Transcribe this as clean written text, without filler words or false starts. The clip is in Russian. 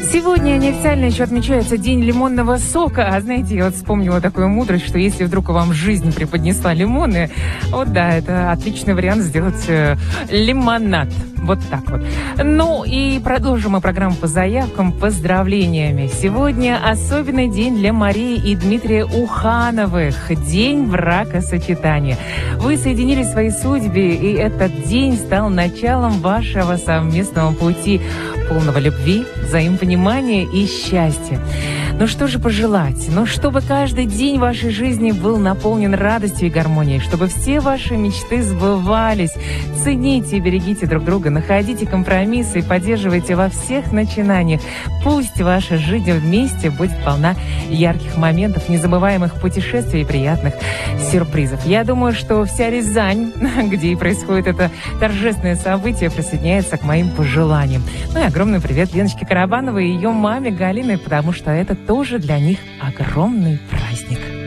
Сегодня неофициально еще отмечается День лимонного сока. А знаете, я вот вспомнила такую мудрость, что если вдруг вам жизнь преподнесла лимоны, вот да, это отличный вариант сделать лимонад. Вот так вот. Ну и продолжим мы программу по заявкам поздравлениями. Сегодня особенный день для Марии и Дмитрия Ухановых. День бракосочетания. Вы соединили свои судьбы, и этот день стал началом вашего совместного пути, полного любви, взаимопонимания и счастья. Ну что же пожелать? Ну, чтобы каждый день вашей жизни был наполнен радостью и гармонией, чтобы все ваши мечты сбывались. Цените и берегите друг друга, находите компромиссы и поддерживайте во всех начинаниях. Пусть ваша жизнь вместе будет полна ярких моментов, незабываемых путешествий и приятных сюрпризов. Я думаю, что вся Рязань, где и происходит это торжественное событие, присоединяется к моим пожеланиям. Ну и огромный привет Леночке Карабановой и ее маме Галиной, потому что это тоже для них огромный праздник.